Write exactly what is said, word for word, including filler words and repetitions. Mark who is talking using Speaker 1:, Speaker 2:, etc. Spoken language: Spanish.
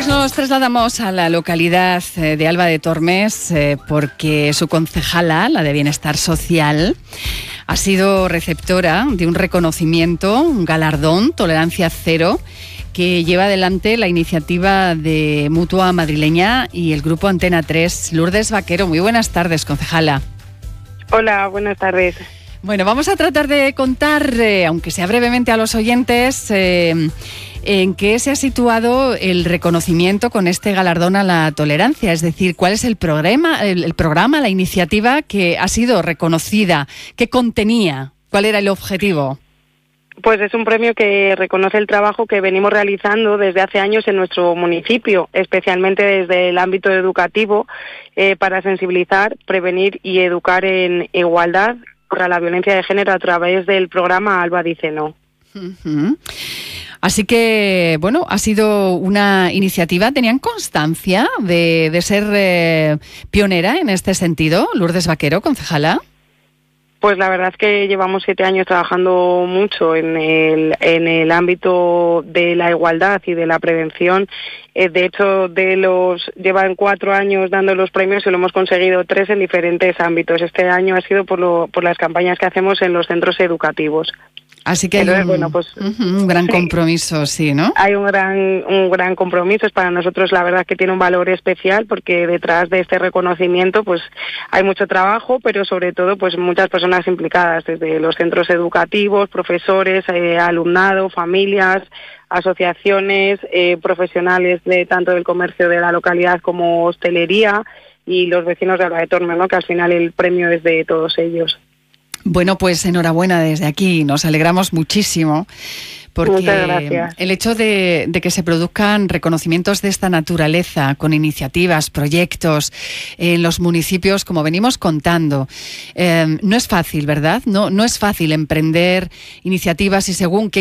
Speaker 1: Pues nos trasladamos a la localidad de Alba de Tormes eh, porque su concejala, la de Bienestar Social, ha sido receptora de un reconocimiento, un galardón, Tolerancia Cero, que lleva adelante la iniciativa de Mutua Madrileña y el grupo Antena tres. Lourdes Vaquero, muy buenas tardes, concejala.
Speaker 2: Hola, buenas tardes.
Speaker 1: Bueno, vamos a tratar de contar, eh, aunque sea brevemente a los oyentes, eh, en qué se ha situado el reconocimiento con este galardón a la tolerancia, es decir, cuál es el programa, el, el programa, la iniciativa que ha sido reconocida, qué contenía, cuál era el objetivo.
Speaker 2: Pues es un premio que reconoce el trabajo que venimos realizando desde hace años en nuestro municipio, especialmente desde el ámbito educativo, eh, para sensibilizar, prevenir y educar en igualdad contra la violencia de género a través del programa Alba dice no.
Speaker 1: Uh-huh. Así que, bueno, ha sido una iniciativa. ¿Tenían constancia de, de ser eh, pionera en este sentido, Lourdes Vaquero, concejala?
Speaker 2: Pues la verdad es que llevamos siete años trabajando mucho en el, en el ámbito de la igualdad y de la prevención. Eh, de hecho, de los llevan cuatro años dando los premios y lo hemos conseguido tres en diferentes ámbitos. Este año ha sido por, lo, por las campañas que hacemos en los centros educativos.
Speaker 1: Así que hay
Speaker 2: Entonces,
Speaker 1: un,
Speaker 2: bueno, pues,
Speaker 1: uh-huh, un gran
Speaker 2: sí,
Speaker 1: compromiso, sí, ¿no?
Speaker 2: Hay un gran, un gran compromiso. Es para nosotros, la verdad, que tiene un valor especial porque detrás de este reconocimiento, pues, hay mucho trabajo, pero sobre todo, pues, muchas personas implicadas, desde los centros educativos, profesores, eh, alumnado, familias, asociaciones, eh, profesionales de tanto del comercio de la localidad como hostelería y los vecinos de Alba de Tormes, ¿no? Que al final el premio es de todos ellos.
Speaker 1: Bueno, pues enhorabuena desde aquí, nos alegramos muchísimo porque el hecho de, de que se produzcan reconocimientos de esta naturaleza con iniciativas, proyectos en los municipios, como venimos contando, eh, no es fácil, ¿verdad? No, no es fácil emprender iniciativas y según qué